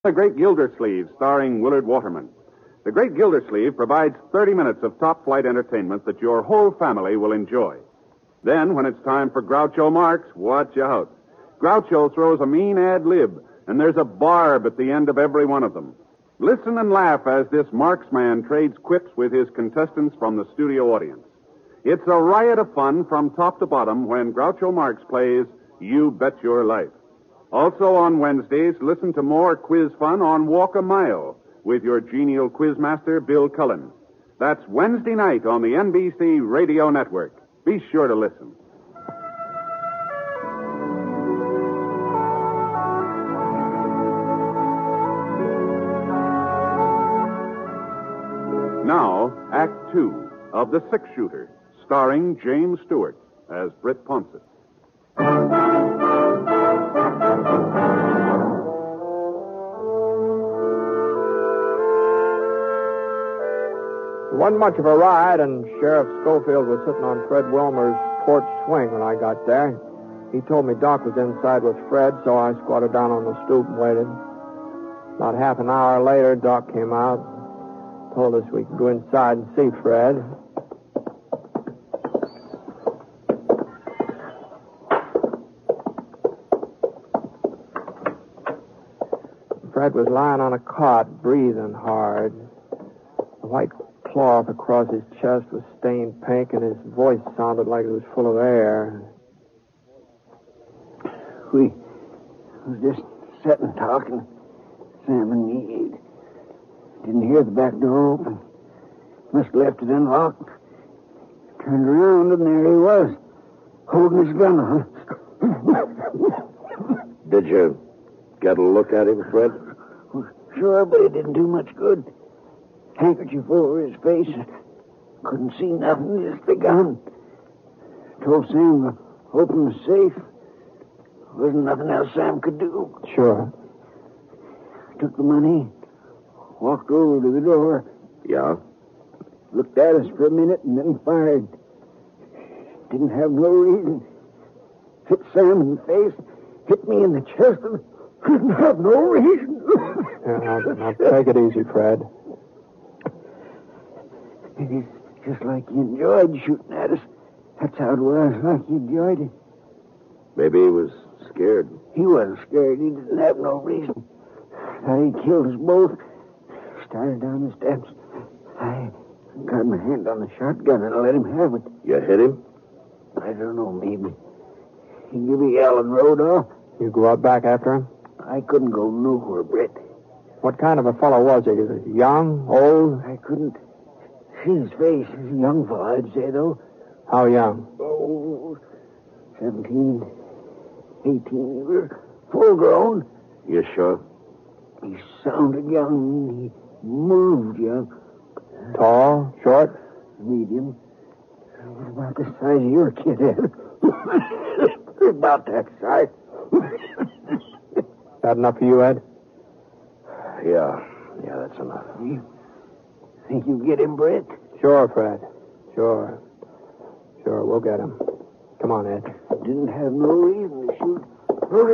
The Great Gildersleeve, starring Willard Waterman. The Great Gildersleeve provides 30 minutes of top-flight entertainment that your whole family will enjoy. Then, when it's time for Groucho Marx, watch out. Groucho throws a mean ad lib, and there's a barb at the end of every one of them. Listen and laugh as this Marxman trades quips with his contestants from the studio audience. It's a riot of fun from top to bottom when Groucho Marx plays You Bet Your Life. Also on Wednesdays, listen to more quiz fun on Walk a Mile with your genial quizmaster, Bill Cullen. That's Wednesday night on the NBC Radio Network. Be sure to listen. Now, Act Two of The Six Shooter, starring James Stewart as Britt Ponsett. It wasn't much of a ride, and Sheriff Schofield was sitting on Fred Wilmer's porch swing when I got there. He told me Doc was inside with Fred, so I squatted down on the stoop and waited. About half an hour later, Doc came out, told us we could go inside and see Fred. Fred was lying on a cot, breathing hard. The white cloth across his chest was stained pink, and his voice sounded like it was full of air. We was just sitting talking, Sam and me. Didn't hear the back door open. Must have left it unlocked. Turned around, and there he was, holding his gun on. Did you get a look at him, Fred? Sure, but it didn't do much good. Handkerchief over his face. Couldn't see nothing, just the gun. Told Sam to open the safe. Wasn't nothing else Sam could do. Sure. Took the money, walked over to the door. Yeah? Looked at us for a minute and then fired. Didn't have no reason. Hit Sam in the face, hit me in the chest, and couldn't have no reason. Now take it easy, Fred. It's just like he enjoyed shooting at us. That's how it was, like he enjoyed it. Maybe he was scared. He wasn't scared. He didn't have no reason. Thought he killed us both. Started down the steps. I got my hand on the shotgun and let him have it. You hit him? I don't know, maybe. He gave a yell and rode off. You go out back after him? I couldn't go nowhere, Britt. What kind of a fellow was he? Was he young, old? I couldn't see his face. He's a young fellow, I'd say, though. How young? Oh, 17, 18. We were full grown. You sure? He sounded young. He moved young. Tall, short? Medium. About the size of your kid, Ed. About that size. That enough for you, Ed? Yeah, that's enough. You think you get him, Britt? Sure, Fred. Sure, we'll get him. Come on, Ed. Didn't have no reason to shoot.